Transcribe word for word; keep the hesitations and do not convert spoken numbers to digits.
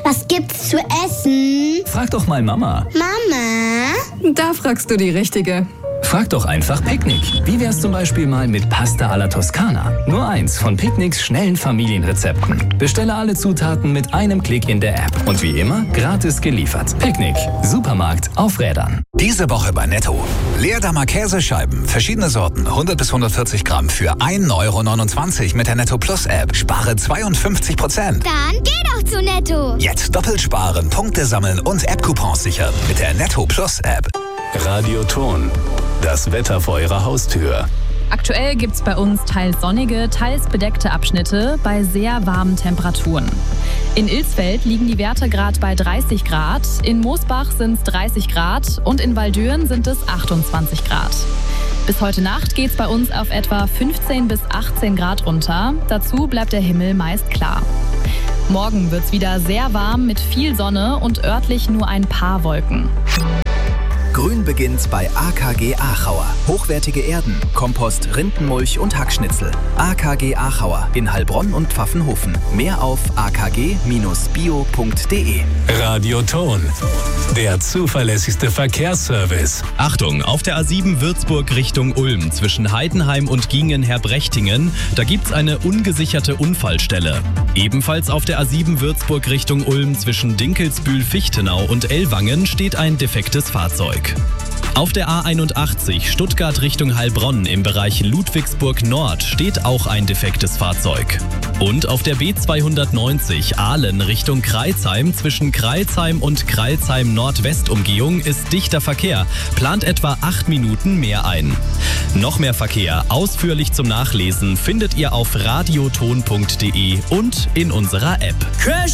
Was gibt's zu essen? Frag doch mal Mama. Mama? Da fragst du die Richtige. Frag doch einfach Picknick. Wie wär's zum Beispiel mal mit Pasta alla Toskana? Nur eins von Picknicks schnellen Familienrezepten. Bestelle alle Zutaten mit einem Klick in der App. Und wie immer, gratis geliefert. Picknick. Supermarkt auf Rädern. Diese Woche bei Netto. Leerdammer Käsescheiben, verschiedene Sorten, hundert bis hundertvierzig Gramm für ein Euro neunundzwanzig mit der Netto Plus App. Spare zweiundfünfzig Prozent. Dann geh doch zu Netto. Jetzt doppelt sparen, Punkte sammeln und App-Coupons sichern mit der Netto Plus App. Radioton. Das Wetter vor Ihrer Haustür. Aktuell gibt es bei uns teils sonnige, teils bedeckte Abschnitte bei sehr warmen Temperaturen. In Ilsfeld liegen die Werte gerade bei dreißig Grad, in Moosbach sind es dreißig Grad und in Waldürn sind es achtundzwanzig Grad. Bis heute Nacht geht es bei uns auf etwa fünfzehn bis achtzehn Grad runter. Dazu bleibt der Himmel meist klar. Morgen wird es wieder sehr warm mit viel Sonne und örtlich nur ein paar Wolken. Grün beginnt bei A K G Achauer. Hochwertige Erden, Kompost, Rindenmulch und Hackschnitzel. A K G Achauer in Heilbronn und Pfaffenhofen. Mehr auf a k g Bindestrich bio punkt d e. Radioton. Der zuverlässigste Verkehrsservice. Achtung, auf der A sieben Würzburg Richtung Ulm zwischen Heidenheim und Gingen-Herbrechtingen, da gibt's eine ungesicherte Unfallstelle. Ebenfalls auf der A sieben Würzburg Richtung Ulm zwischen Dinkelsbühl-Fichtenau und Ellwangen steht ein defektes Fahrzeug. Auf der A einundachtzig Stuttgart Richtung Heilbronn im Bereich Ludwigsburg Nord steht auch ein defektes Fahrzeug. Und auf der B zweihundertneunzig Aalen Richtung Crailsheim zwischen Crailsheim und Crailsheim Nordwest-Umgehung ist dichter Verkehr, plant etwa acht Minuten mehr ein. Noch mehr Verkehr, ausführlich zum Nachlesen, findet ihr auf radioton punkt d e und in unserer App. Crash